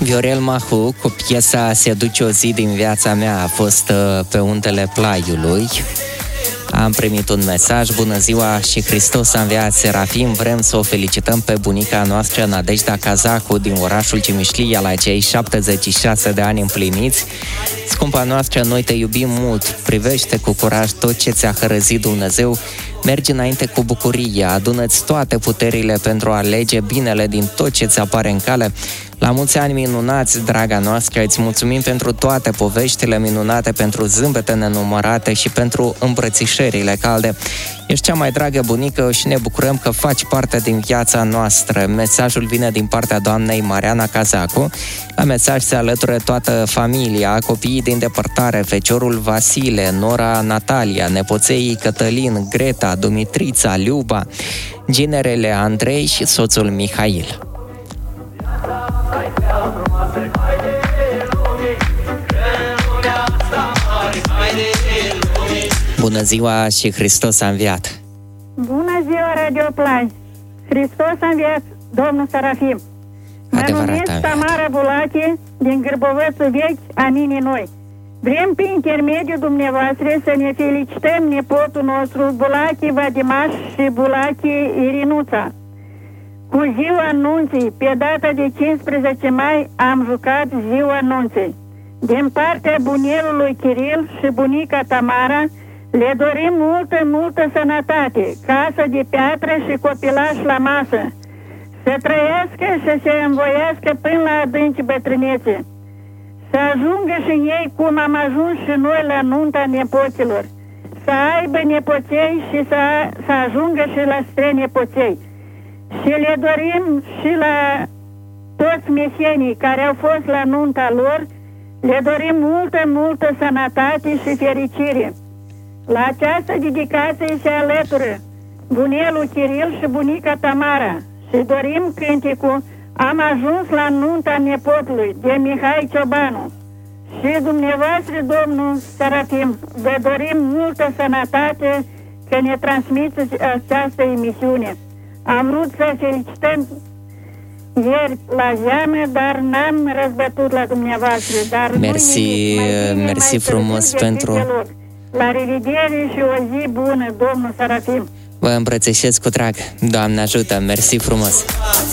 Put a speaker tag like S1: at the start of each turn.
S1: Viorel Mahu cu piesa Se duce o zi din viața mea a fost pe undele Plaiului. Am primit un mesaj: bună ziua și Hristos a înviat, Serafim. Vrem să o felicităm pe bunica noastră Nadejda Cazacu din orașul Cimișlia la cei 76 de ani împliniți. Scumpa noastră, noi te iubim mult, privește cu curaj tot ce ți-a hărăzit Dumnezeu, mergi înainte cu bucurie, adună-ți toate puterile pentru a alege binele din tot ce ți apare în cale. La mulți ani minunați, draga noastră, îți mulțumim pentru toate poveștile minunate, pentru zâmbete nenumărate și pentru îmbrățișările calde. Ești cea mai dragă bunică și ne bucurăm că faci parte din viața noastră. Mesajul vine din partea doamnei Mariana Cazacu. La mesaj se alătură toată familia, copiii din depărtare, feciorul Vasile, nora Natalia, nepoței Cătălin, Greta, Dumitrița, Liuba, ginerele Andrei și soțul Mihail. Bună ziua și Hristos a înviat!
S2: Bună ziua, Radio Play! Hristos a înviat, domnul Serafim! Mă numesc Tamara Bulache, din Gârbovățul Vechi, Amini Noi. Vrem pe intermediul dumneavoastră să ne felicităm nepotul nostru Bulache Vadimaș și Bulache Irinuța. Cu ziua anunții, pe data de 15 mai, am jucat ziua anunții. Din partea bunelului Chiril și bunica Tamara, le dorim multă sănătate, casă de piatră și copilaș la masă. Să trăiască și să învoiască până la adânci bătrânețe. Să ajungă și ei cum am ajuns și noi la nunta nepoților. Să aibă nepoței și să ajungă și la strănepoței. Și le dorim și la toți mesenii care au fost la nunta lor, le dorim multă sănătate și fericire. La această dedicație se alătură bunelul Chiril și bunica Tamara și dorim cântecul Am ajuns la nunta nepotului de Mihai Ciobanu. Și dumneavoastră, domnul Serafim, vă dorim multă sănătate că ne transmiteți această emisiune. Am vrut să felicităm ieri la zeamă, dar n-am răzbătut la dumneavoastră. Dar
S1: mersi frumos pentru...
S2: La revedere și o zi bună, domnul Serafim.
S1: Vă îmbrățișez cu drag. Doamne ajută, mersi frumos.